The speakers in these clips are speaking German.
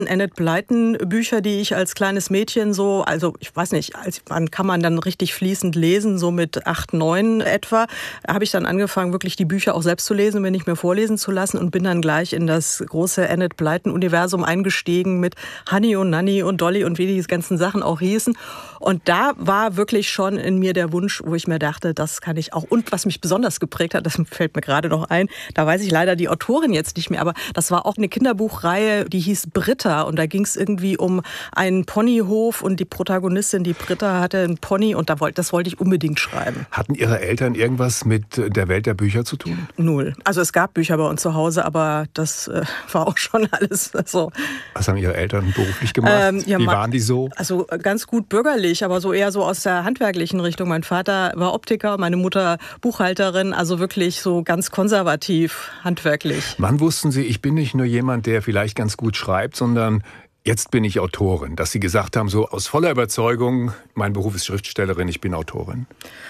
Enid Blyton Bücher, die ich als kleines Mädchen so, also ich weiß nicht, wann kann man dann richtig fließend lesen, so mit 8, 9 etwa, habe ich dann angefangen, wirklich die Bücher auch selbst zu lesen, mir nicht mehr vorlesen zu lassen und bin dann gleich in das große Enid Blyton Universum eingestiegen mit Honey und Nanny und Dolly und wie die ganzen Sachen auch hießen. Und da war wirklich schon in mir der Wunsch, wo ich mir dachte, das kann ich auch. Und was mich besonders geprägt hat, das fällt mir gerade noch ein, da weiß ich leider die Autorin jetzt nicht mehr, aber das war auch eine Kinderbuchreihe, die hieß Britta. Und da ging es irgendwie um einen Ponyhof und die Protagonistin, die Britta, hatte einen Pony und das wollte ich unbedingt schreiben. Hatten Ihre Eltern irgendwas mit der Welt der Bücher zu tun? Null. Also es gab Bücher bei uns zu Hause, aber das war auch schon alles so. Was haben Ihre Eltern beruflich gemacht? Wie waren die so? Also ganz gut bürgerlich, aber so eher so aus der handwerklichen Richtung. Mein Vater war Optiker, meine Mutter Buchhalterin, also wirklich so ganz konservativ, handwerklich. Wann wussten Sie, ich bin nicht nur jemand, der vielleicht ganz gut schreibt, sondern jetzt bin ich Autorin? Dass Sie gesagt haben, so aus voller Überzeugung, mein Beruf ist Schriftstellerin, ich bin Autorin.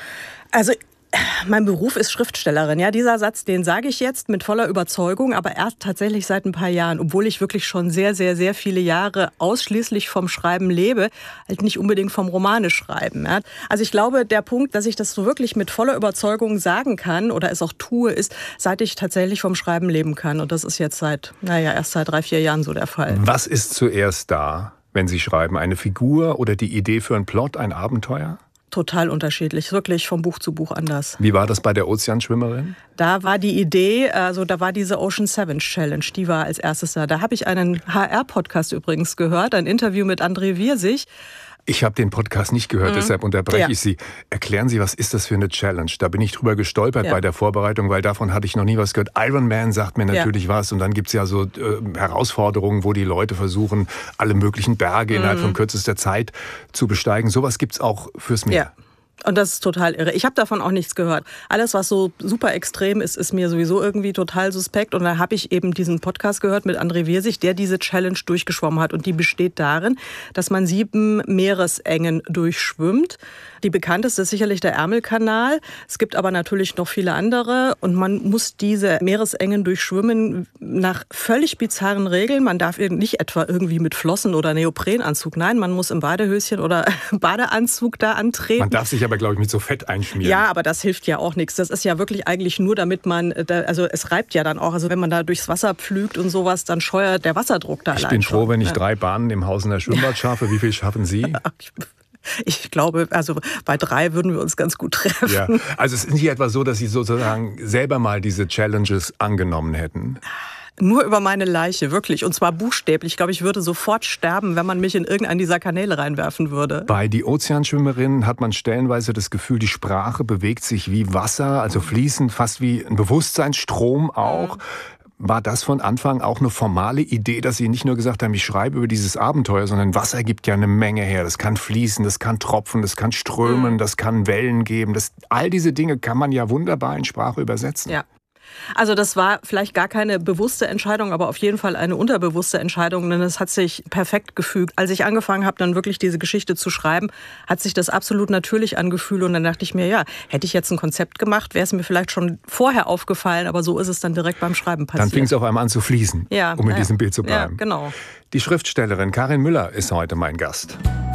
Also mein Beruf ist Schriftstellerin. Ja, dieser Satz, den sage ich jetzt mit voller Überzeugung, aber erst tatsächlich seit ein paar Jahren, obwohl ich wirklich schon sehr, sehr, sehr viele Jahre ausschließlich vom Schreiben lebe, halt nicht unbedingt vom Romane schreiben. Ja. Also ich glaube, der Punkt, dass ich das so wirklich mit voller Überzeugung sagen kann oder es auch tue, ist, seit ich tatsächlich vom Schreiben leben kann. Und das ist jetzt erst seit 3, 4 Jahren so der Fall. Was ist zuerst da, wenn Sie schreiben? Eine Figur oder die Idee für einen Plot, ein Abenteuer? Total unterschiedlich, wirklich vom Buch zu Buch anders. Wie war das bei der Ozeanschwimmerin? Da war die Idee, da war diese Ocean 7 Challenge, die war als erstes da. Da habe ich einen HR-Podcast übrigens gehört, ein Interview mit André Wirsig. Ich habe den Podcast nicht gehört, deshalb unterbreche ich Sie. Erklären Sie, was ist das für eine Challenge? Da bin ich drüber gestolpert bei der Vorbereitung, weil davon hatte ich noch nie was gehört. Iron Man sagt mir natürlich was und dann gibt's ja so Herausforderungen, wo die Leute versuchen, alle möglichen Berge innerhalb von kürzester Zeit zu besteigen. Sowas gibt's auch fürs Meer. Ja. Und das ist total irre. Ich habe davon auch nichts gehört. Alles, was so super extrem ist, ist mir sowieso irgendwie total suspekt. Und da habe ich eben diesen Podcast gehört mit André Wirsig, der diese Challenge durchgeschwommen hat. Und die besteht darin, dass man 7 Meeresengen durchschwimmt. Die bekannteste ist sicherlich der Ärmelkanal. Es gibt aber natürlich noch viele andere. Und man muss diese Meeresengen durchschwimmen nach völlig bizarren Regeln. Man darf nicht etwa irgendwie mit Flossen oder Neoprenanzug. Nein, man muss im Badehöschen oder Badeanzug da antreten. Man darf sich aber, glaube ich, mit so Fett einschmieren. Ja, aber das hilft ja auch nichts. Das ist ja wirklich eigentlich nur, damit man, also es reibt ja dann auch. Also wenn man da durchs Wasser pflügt und sowas, dann scheuert der Wasserdruck da allein. Ich bin froh, wenn ich 3 Bahnen im Haus in der Schwimmbad schaffe. Wie viel schaffen Sie? Ich glaube, also bei 3 würden wir uns ganz gut treffen. Ja. Also es ist nicht etwa so, dass Sie sozusagen selber mal diese Challenges angenommen hätten? Nur über meine Leiche, wirklich. Und zwar buchstäblich. Ich glaube, ich würde sofort sterben, wenn man mich in irgendeinen dieser Kanäle reinwerfen würde. Bei Die Ozeanschwimmerin hat man stellenweise das Gefühl, die Sprache bewegt sich wie Wasser, also fließend, fast wie ein Bewusstseinsstrom auch. War das von Anfang auch eine formale Idee, dass Sie nicht nur gesagt haben, ich schreibe über dieses Abenteuer, sondern Wasser gibt ja eine Menge her. Das kann fließen, das kann tropfen, das kann strömen, das kann Wellen geben. All diese Dinge kann man ja wunderbar in Sprache übersetzen. Ja. Also das war vielleicht gar keine bewusste Entscheidung, aber auf jeden Fall eine unterbewusste Entscheidung, denn es hat sich perfekt gefügt. Als ich angefangen habe, dann wirklich diese Geschichte zu schreiben, hat sich das absolut natürlich angefühlt und dann dachte ich mir, ja, hätte ich jetzt ein Konzept gemacht, wäre es mir vielleicht schon vorher aufgefallen, aber so ist es dann direkt beim Schreiben passiert. Dann fing es auf einmal an zu fließen, um in diesem Bild zu bleiben. Ja, genau. Die Schriftstellerin Karin Müller ist heute mein Gast.